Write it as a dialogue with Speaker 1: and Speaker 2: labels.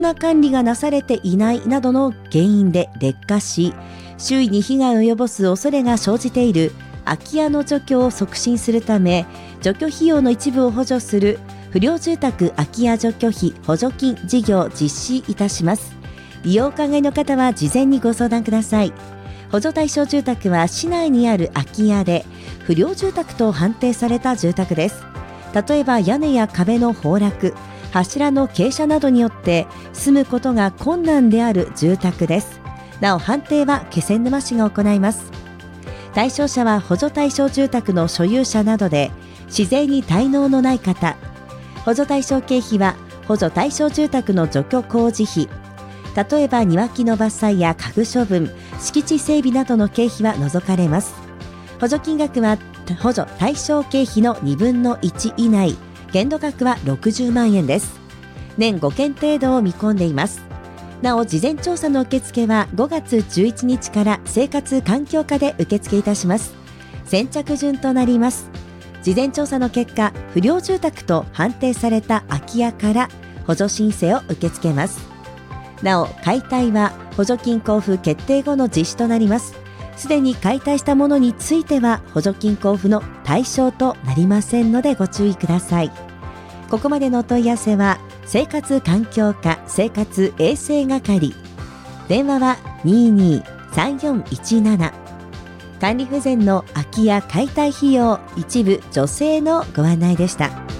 Speaker 1: な管理がなされていないなどの原因で劣化し、周囲に被害を及ぼす恐れが生じている空き家の除去を促進するため、除去費用の一部を補助する不良住宅空き家除去費補助金事業を実施いたします。利用お考えの方は事前にご相談ください。補助対象住宅は市内にある空き家で不良住宅と判定された住宅です。例えば屋根や壁の崩落、柱の傾斜などによって住むことが困難である住宅です。なお判定は気仙沼市が行います。対象者は補助対象住宅の所有者などで自然に滞納のない方。補助対象経費は補助対象住宅の除去工事費、例えば庭木の伐採や家具処分、敷地整備などの経費は除かれます。補助金額は補助対象経費の2分の1以内、限度額は60万円です。年5件程度を見込んでいます。なお事前調査の受付は5月11日から生活環境課で受付いたします。先着順となります。事前調査の結果、不良住宅と判定された空き家から補助申請を受け付けます。なお解体は補助金交付決定後の実施となります。すでに解体したものについては補助金交付の対象となりませんのでご注意ください。ここまでのお問い合わせは生活環境課生活衛生係、電話は 223417。 管理不全の空き家解体費用一部助成のご案内でした。